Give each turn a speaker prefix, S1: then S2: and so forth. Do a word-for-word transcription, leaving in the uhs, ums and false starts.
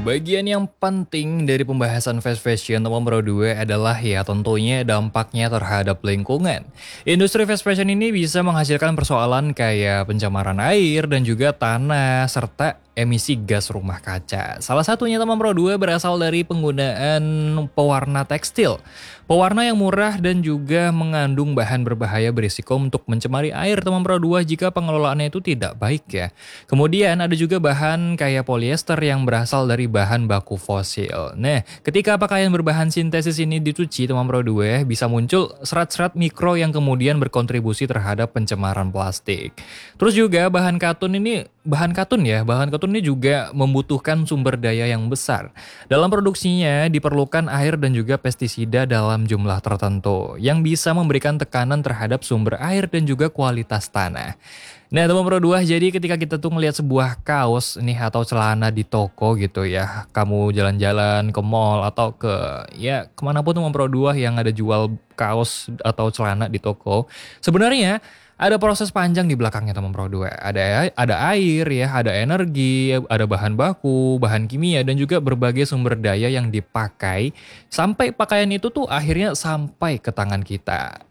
S1: bagian yang penting dari pembahasan fast fashion nomor dua adalah ya tentunya dampaknya terhadap lingkungan. Industri fast fashion ini bisa menghasilkan persoalan kayak pencemaran air dan juga tanah serta emisi gas rumah kaca. Salah satunya teman Pro dua berasal dari penggunaan pewarna tekstil. Pewarna yang murah dan juga mengandung bahan berbahaya berisiko untuk mencemari air teman Pro dua jika pengelolaannya itu tidak baik ya. Kemudian ada juga bahan kayak polyester yang berasal dari bahan baku fosil. Nah, ketika pakaian berbahan sintesis ini dicuci teman Pro dua bisa muncul serat-serat mikro yang kemudian berkontribusi terhadap pencemaran plastik. Terus juga bahan katun ini bahan katun ya, bahan katun ini juga membutuhkan sumber daya yang besar. Dalam produksinya diperlukan air dan juga pestisida dalam jumlah tertentu yang bisa memberikan tekanan terhadap sumber air dan juga kualitas tanah. Nah teman Pro dua, jadi ketika kita tuh ngelihat sebuah kaos nih atau celana di toko gitu ya, kamu jalan-jalan ke mall atau ke ya kemanapun teman Pro dua yang ada jual kaos atau celana di toko, sebenarnya ada proses panjang di belakangnya teman Pro dua. Ada ada air ya, ada energi, ada bahan baku, bahan kimia dan juga berbagai sumber daya yang dipakai sampai pakaian itu tuh akhirnya sampai ke tangan kita.